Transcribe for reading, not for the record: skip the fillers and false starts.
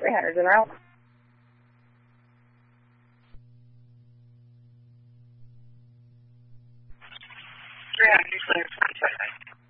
300 in a row. Yeah, usually it's 1 second.